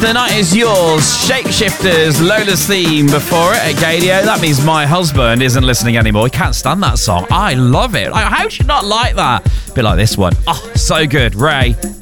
The night is yours. Shapeshifters, Lola's theme before it at Gadio. That means my husband isn't listening anymore. He can't stand that song. I love it. How should you not like that? A bit like this one. Oh, so good. Ray.